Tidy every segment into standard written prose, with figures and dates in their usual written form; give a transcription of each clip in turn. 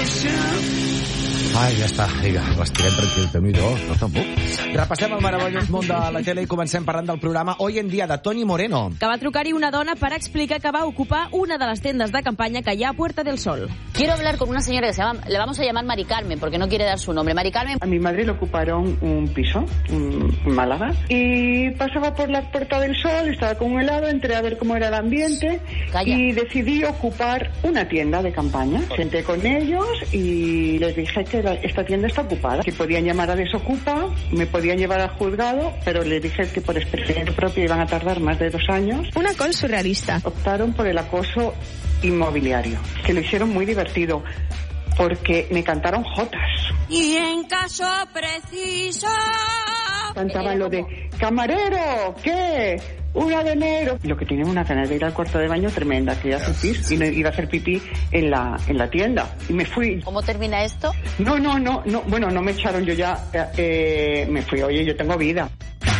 Ai, ja està, vinga, respirem tranquil, que no tampoc. Repassem el meravellós món de la tele i comencem parlant del programa Hoy en Día de Toni Moreno. Que va trucar-hi una dona per explicar que va ocupar una de les tendes de campanya que hi ha a Puerta del Sol. Quiero hablar con una señora que se llama, le vamos a llamar Mari Carmen, porque no quiere dar su nombre. Mari Carmen. A mi madre le ocuparon un piso en Málaga y pasaba por la Puerta del Sol, estaba con un helado, entré a ver cómo era el ambiente. Calla. Y decidí ocupar una tienda de campaña. Senté con ellos y les dije que esta tienda está ocupada, que podían llamar a Desocupa, me podían llevar al juzgado, pero les dije que por experiencia propia iban a tardar más de 2 años. Una cosa surrealista. Optaron por el acoso inmobiliario, que lo hicieron muy divertido, porque me cantaron jotas. Y en caso preciso... Cantaban lo de, camarero, ¿qué? 1 de enero. Lo que tiene una ganas de ir al cuarto de baño tremenda, que iba a hacer pis y no iba a hacer pipí en la tienda. Y me fui. ¿Cómo termina esto? No, bueno, no me echaron, yo ya me fui. Oye, yo tengo vida.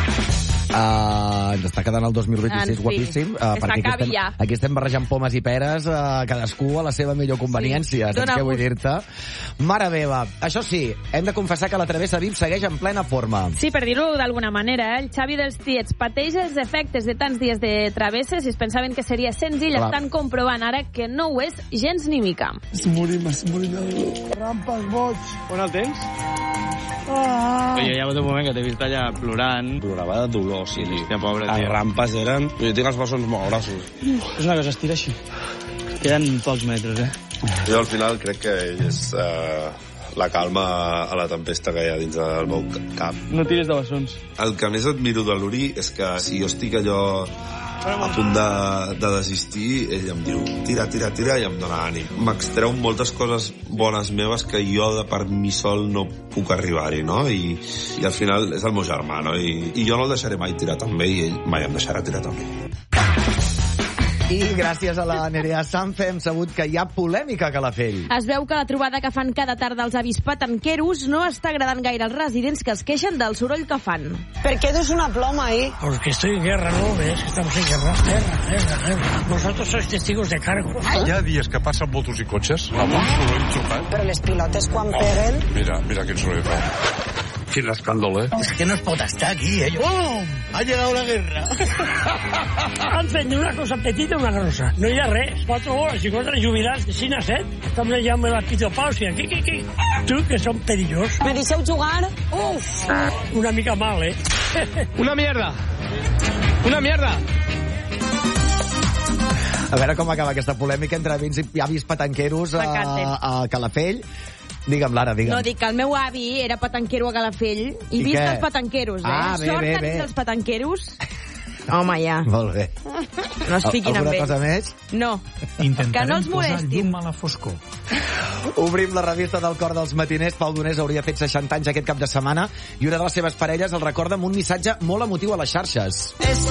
Ens està quedant el 2026 guapíssim, perquè aquí estem barrejant pomes i peres, cadascú a la seva millor conveniència, saps què vull dir-te? Mare meva, això sí, hem de confessar que la Travessa VIP segueix en plena forma. Sí, per dir-ho d'alguna manera, el Xavi dels Tiets pateix els efectes de tants dies de travesses i es pensaven que seria senzill, estan comprovant ara que no ho és gens ni mica. Estic morint. Rampes, boig. On el tens? Oye, ja va un moment que t'he vist allà plorant. Plorava de dolor, sí. Hòstia, pobre, les tio. rampes eren... Jo tinc els bossos molt grossos. És una cosa, estira així. Queden pocs metres, Jo al final crec que és la calma a la tempesta que hi ha dins del meu cap. No tires de bessons. El que més admiro de l'Uri és que si jo estic allò a punt de desistir, ell em diu tira i em dóna ànim. M'extreu moltes coses bones meves que jo de per mi sol no puc arribar-hi, no? I al final és el meu germà, no? I jo no el deixaré mai tirar també i ell mai em deixarà tirar també. I gràcies a la Nerea Sanz hem sabut que hi ha polèmica a Calafell. Es veu que la trobada que fan cada tarda els avis patanqueros no està agradant gaire als residents que es queixen del soroll que fan. ¿Por qué das una ploma ahí? Porque estoy en guerra, ¿no ves? Estamos en guerra. Guerra. Vosotros sois testigos de cargo. Hi ha dies que passen motos i cotxes amb un soroll xupant. Pero les pilotes quan peguen... Mira quin soroll fa. Quin escàndol, Es que no es pot estar aquí, ¡Bum! Ha llegado la guerra. Han fet una cosa petita, una grossa. No hi ha res. 4 hores i 4 jubilats de 5 a 7. Estem llegint la pitopàusia. Qui? Tu, que són perillosos. Me deixeu jugar? Uf! Una mica mal, Una mierda! A veure com acaba aquesta polèmica entre veïns i avis patanqueros a Calafell. Digue'm, Lara, digue'm. No, dic que el meu avi era patanquero a Calafell i vist els patanqueros, Sort tenir els patanqueros. Home, ja. Molt bé. No es fiquin amb ells. Alguna cosa més? No. Que no els molestin. a la foscor. Obrim la revista del cor dels matiners. Pau Donés hauria fet 60 anys aquest cap de setmana i una de les seves parelles el recorda amb un missatge molt emotiu a les xarxes.